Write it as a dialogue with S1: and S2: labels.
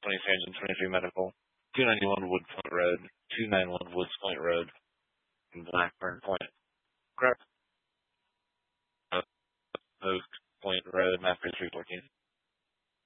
S1: 2323 Medical, 291 Woods Point Road, 291 Woods Point Road, in Blackburn Point. Correct? Oak Point Road, map 314.